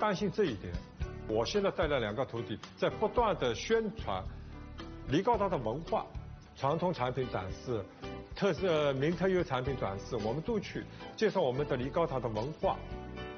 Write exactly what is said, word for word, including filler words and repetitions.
担心这一点。我现在带了两个徒弟，在不断的宣传梨膏它的文化，传统产品展示、特色名特优产品展示，我们都去介绍我们的梨膏它的文化。